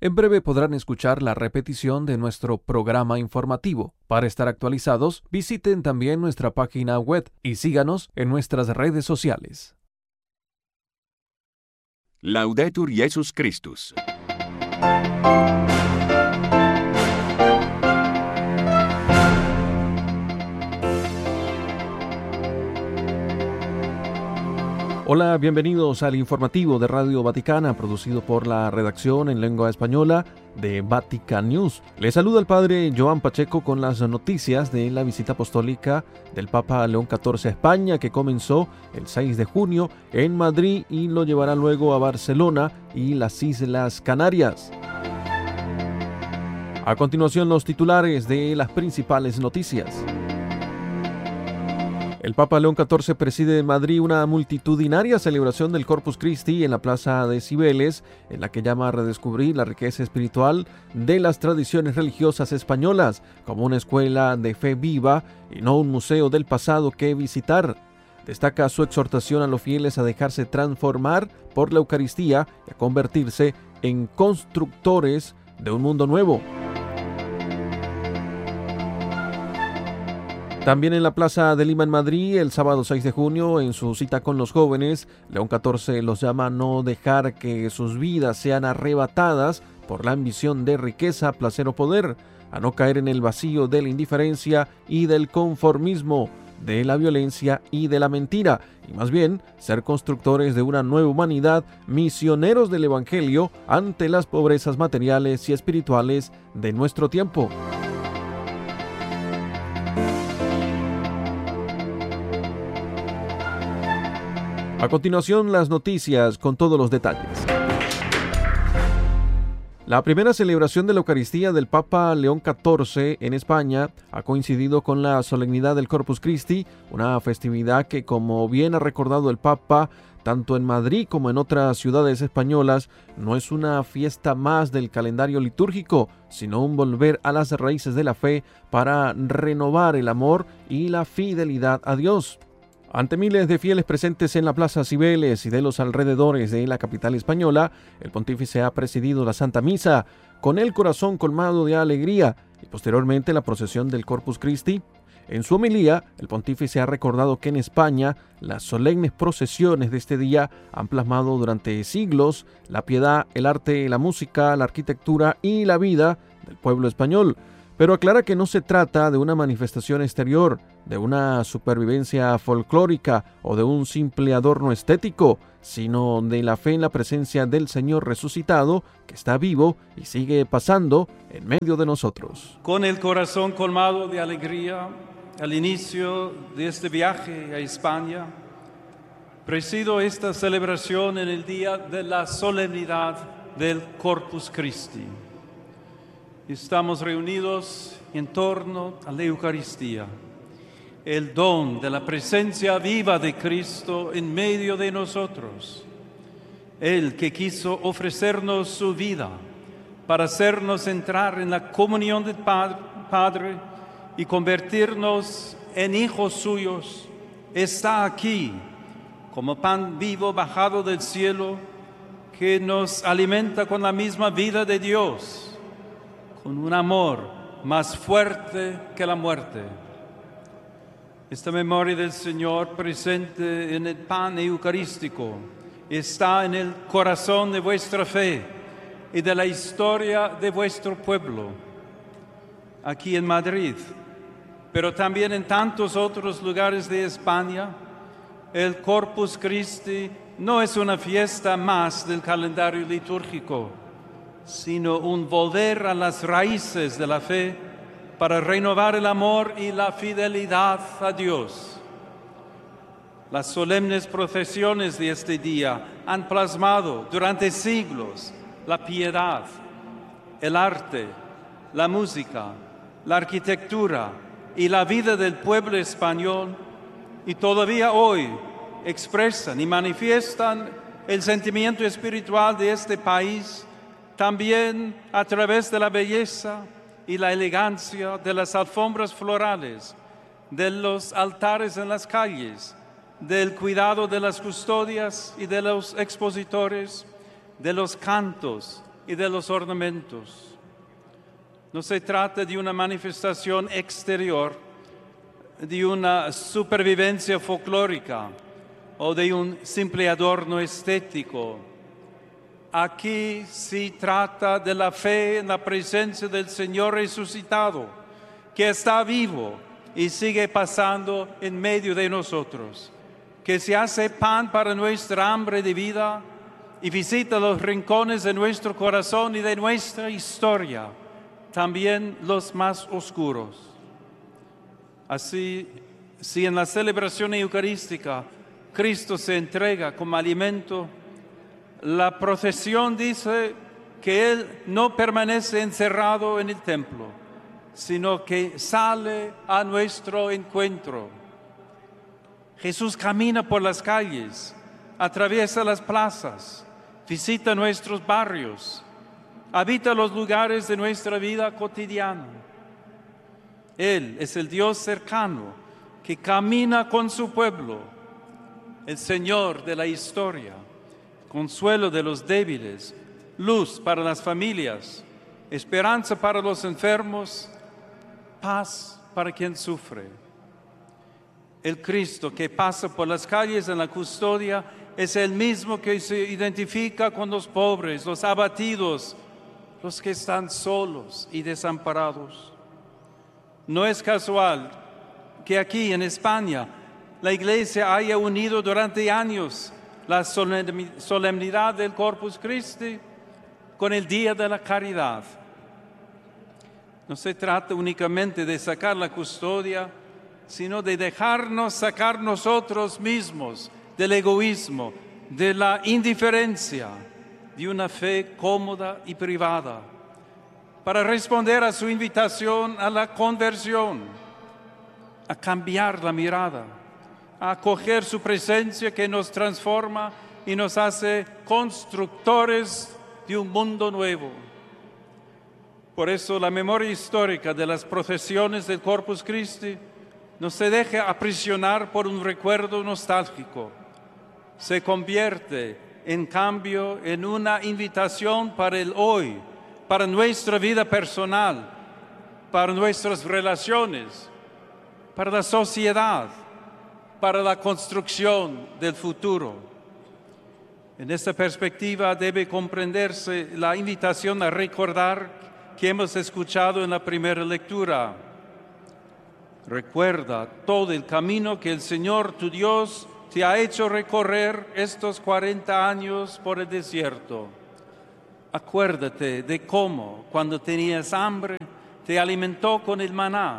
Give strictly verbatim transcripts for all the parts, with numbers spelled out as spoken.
En breve podrán escuchar la repetición de nuestro programa informativo. Para estar actualizados, visiten también nuestra página web y síganos en nuestras redes sociales. Laudetur Jesus Christus. Hola, bienvenidos al informativo de Radio Vaticana, producido por la redacción en lengua española de Vatican News. Les saluda el padre Joan Pacheco con las noticias de la visita apostólica del Papa León catorce a España, que comenzó el seis de junio en Madrid y lo llevará luego a Barcelona y las Islas Canarias. A continuación, los titulares de las principales noticias. El Papa León catorce preside en Madrid una multitudinaria celebración del Corpus Christi en la Plaza de Cibeles, en la que llama a redescubrir la riqueza espiritual de las tradiciones religiosas españolas, como una escuela de fe viva y no un museo del pasado que visitar. Destaca su exhortación a los fieles a dejarse transformar por la Eucaristía y a convertirse en constructores de un mundo nuevo. También en la Plaza de Lima en Madrid, el sábado seis de junio, en su cita con los jóvenes, León catorce los llama a no dejar que sus vidas sean arrebatadas por la ambición de riqueza, placer o poder, a no caer en el vacío de la indiferencia y del conformismo, de la violencia y de la mentira, y más bien ser constructores de una nueva humanidad, misioneros del Evangelio ante las pobrezas materiales y espirituales de nuestro tiempo. A continuación, las noticias con todos los detalles. La primera celebración de la Eucaristía del Papa León catorce en España ha coincidido con la solemnidad del Corpus Christi, una festividad que, como bien ha recordado el Papa, tanto en Madrid como en otras ciudades españolas, no es una fiesta más del calendario litúrgico, sino un volver a las raíces de la fe para renovar el amor y la fidelidad a Dios. Ante miles de fieles presentes en la Plaza Cibeles y de los alrededores de la capital española, el pontífice ha presidido la Santa Misa con el corazón colmado de alegría y posteriormente la procesión del Corpus Christi. En su homilía, el pontífice ha recordado que en España las solemnes procesiones de este día han plasmado durante siglos la piedad, el arte, la música, la arquitectura y la vida del pueblo español. Pero aclara que no se trata de una manifestación exterior, de una supervivencia folclórica o de un simple adorno estético, sino de la fe en la presencia del Señor resucitado, que está vivo y sigue pasando en medio de nosotros. Con el corazón colmado de alegría, al inicio de este viaje a España, presido esta celebración en el día de la solemnidad del Corpus Christi. Estamos reunidos en torno a la Eucaristía, el don de la presencia viva de Cristo en medio de nosotros. Él que quiso ofrecernos su vida para hacernos entrar en la comunión del Padre y convertirnos en hijos suyos, está aquí como pan vivo bajado del cielo que nos alimenta con la misma vida de Dios, con un amor más fuerte que la muerte. Esta memoria del Señor presente en el pan eucarístico está en el corazón de vuestra fe y de la historia de vuestro pueblo, aquí en Madrid, pero también en tantos otros lugares de España. El Corpus Christi no es una fiesta más del calendario litúrgico, sino un volver a las raíces de la fe para renovar el amor y la fidelidad a Dios. Las solemnes procesiones de este día han plasmado durante siglos la piedad, el arte, la música, la arquitectura y la vida del pueblo español, y todavía hoy expresan y manifiestan el sentimiento espiritual de este país, también a través de la belleza y la elegancia de las alfombras florales, de los altares en las calles, del cuidado de las custodias y de los expositores, de los cantos, y de los ornamentos. No se trata de una manifestación exterior, de una supervivencia folclórica o de un simple adorno estético. Aquí se trata de la fe en la presencia del Señor resucitado, que está vivo y sigue pasando en medio de nosotros, que se hace pan para nuestra hambre de vida y visita los rincones de nuestro corazón y de nuestra historia, también los más oscuros. Así, si en la celebración eucarística Cristo se entrega como alimento, la procesión dice que Él no permanece encerrado en el templo, sino que sale a nuestro encuentro. Jesús camina por las calles, atraviesa las plazas, visita nuestros barrios, habita los lugares de nuestra vida cotidiana. Él es el Dios cercano que camina con su pueblo, el Señor de la historia, consuelo de los débiles, luz para las familias, esperanza para los enfermos, paz para quien sufre. El Cristo que pasa por las calles en la custodia es el mismo que se identifica con los pobres, los abatidos, los que están solos y desamparados. No es casual que aquí en España la Iglesia haya unido durante años la solemnidad del Corpus Christi con el Día de la Caridad. No se trata únicamente de sacar la custodia, sino de dejarnos sacar nosotros mismos del egoísmo, de la indiferencia, de una fe cómoda y privada, para responder a su invitación a la conversión, a cambiar la mirada, a acoger su presencia que nos transforma y nos hace constructores de un mundo nuevo. Por eso la memoria histórica de las procesiones del Corpus Christi no se deja aprisionar por un recuerdo nostálgico. Se convierte, en cambio, en una invitación para el hoy, para nuestra vida personal, para nuestras relaciones, para la sociedad, para la construcción del futuro. En esta perspectiva debe comprenderse la invitación a recordar que hemos escuchado en la primera lectura. Recuerda todo el camino que el Señor tu Dios te ha hecho recorrer estos cuarenta años por el desierto. Acuérdate de cómo, cuando tenías hambre, te alimentó con el maná.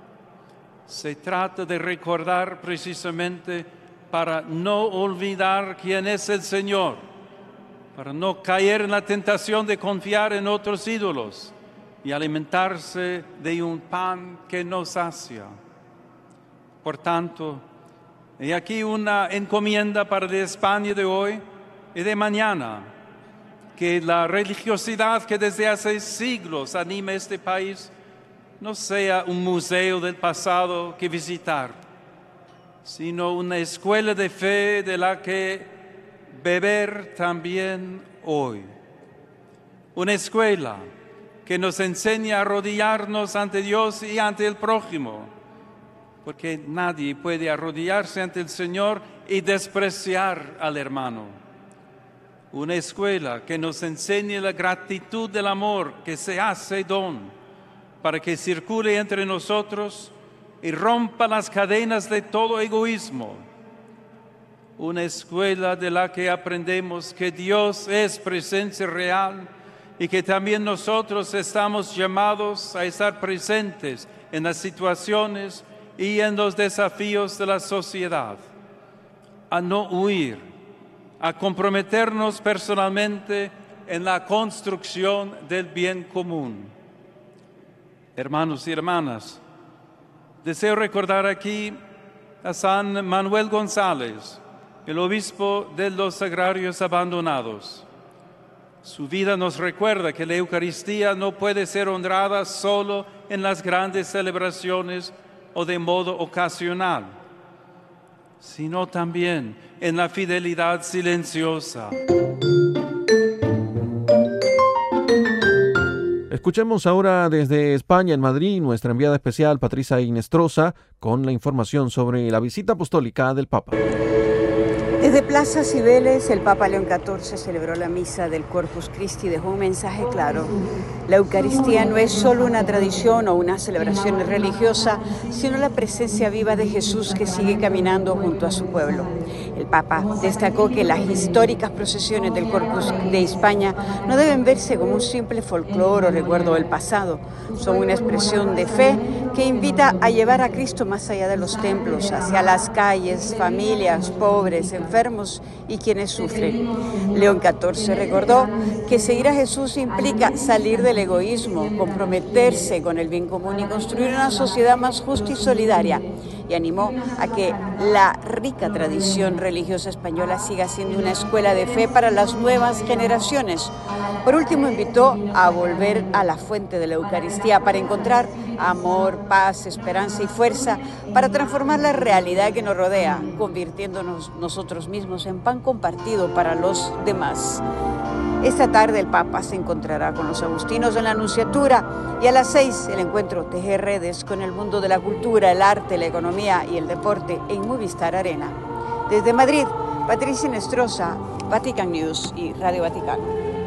Se trata de recordar precisamente para no olvidar quién es el Señor, para no caer en la tentación de confiar en otros ídolos y alimentarse de un pan que nos sacia. Por tanto, hay aquí una encomienda para la España de hoy y de mañana, que la religiosidad que desde hace siglos anima este país no sea un museo del pasado que visitar, sino una escuela de fe de la que beber también hoy. Una escuela que nos enseña a arrodillarnos ante Dios y ante el prójimo, porque nadie puede arrodillarse ante el Señor y despreciar al hermano. Una escuela que nos enseñe la gratitud del amor que se hace don, para que circule entre nosotros y rompa las cadenas de todo egoísmo. Una escuela de la que aprendemos que Dios es presencia real y que también nosotros estamos llamados a estar presentes en las situaciones y en los desafíos de la sociedad, a no huir, a comprometernos personalmente en la construcción del bien común. Hermanos y hermanas, deseo recordar aquí a San Manuel González, el obispo de los Sagrarios Abandonados. Su vida nos recuerda que la Eucaristía no puede ser honrada solo en las grandes celebraciones o de modo ocasional, sino también en la fidelidad silenciosa. Escuchemos ahora desde España, en Madrid, nuestra enviada especial Patricia Inestrosa con la información sobre la visita apostólica del Papa. Desde Plaza Cibeles, el Papa León catorce celebró la misa del Corpus Christi y dejó un mensaje claro. La Eucaristía no es solo una tradición o una celebración religiosa, sino la presencia viva de Jesús que sigue caminando junto a su pueblo. El Papa destacó que las históricas procesiones del Corpus de España no deben verse como un simple folclore o recuerdo del pasado. Son una expresión de fe que invita a llevar a Cristo más allá de los templos, hacia las calles, familias, pobres, enfermos y quienes sufren. León catorce recordó que seguir a Jesús implica salir del egoísmo, comprometerse con el bien común y construir una sociedad más justa y solidaria, y animó a que la rica tradición religiosa española siga siendo una escuela de fe para las nuevas generaciones. Por último, invitó a volver a la fuente de la Eucaristía para encontrar amor, paz, esperanza y fuerza para transformar la realidad que nos rodea, convirtiéndonos nosotros mismos en pan compartido para los demás. Esta tarde el Papa se encontrará con los agustinos en la Nunciatura y a las seis el encuentro teje redes con el mundo de la cultura, el arte, la economía y el deporte en Movistar Arena. Desde Madrid, Patricia Inestrosa, Vatican News y Radio Vaticano.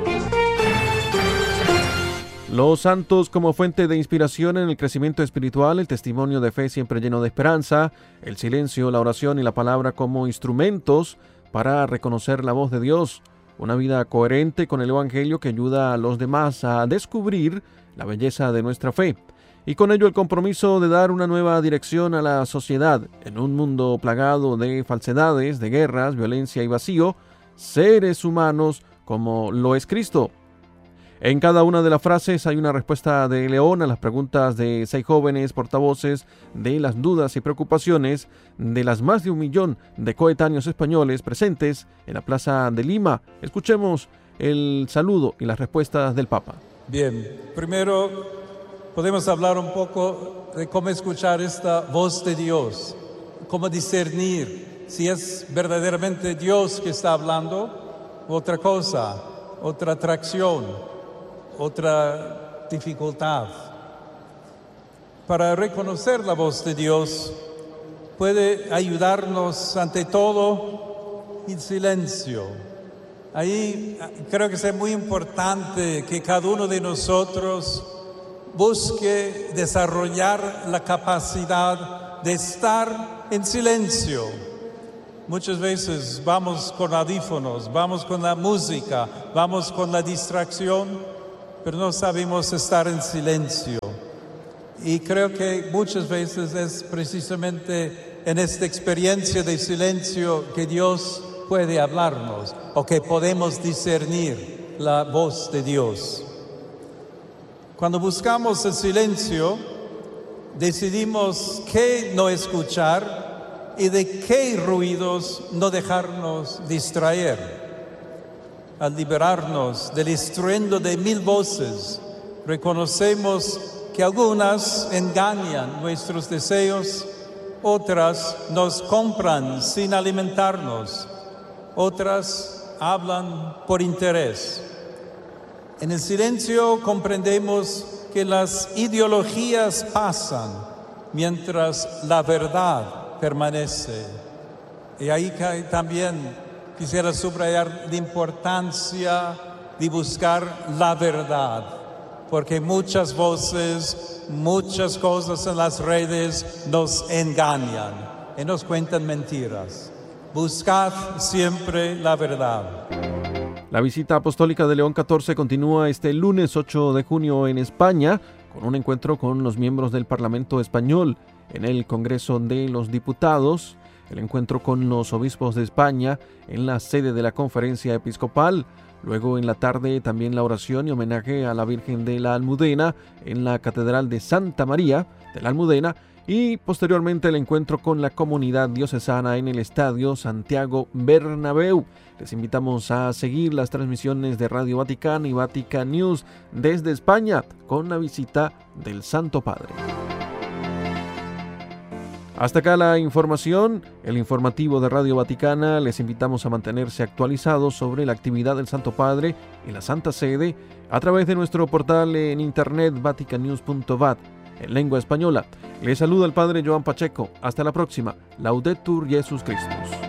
Los santos como fuente de inspiración en el crecimiento espiritual, el testimonio de fe siempre lleno de esperanza, el silencio, la oración y la palabra como instrumentos para reconocer la voz de Dios. Una vida coherente con el Evangelio que ayuda a los demás a descubrir la belleza de nuestra fe. Y con ello el compromiso de dar una nueva dirección a la sociedad en un mundo plagado de falsedades, de guerras, violencia y vacío, seres humanos como lo es Cristo. En cada una de las frases hay una respuesta de León a las preguntas de seis jóvenes portavoces de las dudas y preocupaciones de las más de un millón de coetáneos españoles presentes en la Plaza de Lima. Escuchemos el saludo y las respuestas del Papa. Bien, primero podemos hablar un poco de cómo escuchar esta voz de Dios, cómo discernir si es verdaderamente Dios que está hablando, otra cosa, otra atracción, otra dificultad. Para reconocer la voz de Dios puede ayudarnos ante todo el silencio. Ahí creo que es muy importante que cada uno de nosotros busque desarrollar la capacidad de estar en silencio. Muchas veces vamos con audífonos, vamos con la música, vamos con la distracción, pero no sabemos estar en silencio. Y creo que muchas veces es precisamente en esta experiencia de silencio que Dios puede hablarnos o que podemos discernir la voz de Dios. Cuando buscamos el silencio, decidimos qué no escuchar y de qué ruidos no dejarnos distraer. Al liberarnos del estruendo de mil voces, reconocemos que algunas engañan nuestros deseos, otras nos compran sin alimentarnos, otras hablan por interés. En el silencio comprendemos que las ideologías pasan mientras la verdad permanece. Y ahí también quisiera subrayar la importancia de buscar la verdad, porque muchas voces, muchas cosas en las redes nos engañan y nos cuentan mentiras. Buscad siempre la verdad. La visita apostólica de León catorce continúa este lunes ocho de junio en España, con un encuentro con los miembros del Parlamento español en el Congreso de los Diputados, el encuentro con los obispos de España en la sede de la Conferencia Episcopal, luego en la tarde también la oración y homenaje a la Virgen de la Almudena en la Catedral de Santa María de la Almudena y posteriormente el encuentro con la comunidad diocesana en el Estadio Santiago Bernabéu. Les invitamos a seguir las transmisiones de Radio Vaticano y Vatican News desde España con la visita del Santo Padre. Hasta acá la información, el informativo de Radio Vaticana. Les invitamos a mantenerse actualizados sobre la actividad del Santo Padre y la Santa Sede a través de nuestro portal en internet vatican news punto v a t en lengua española. Les saluda el Padre Joan Pacheco. Hasta la próxima. Laudetur Jesus Christus.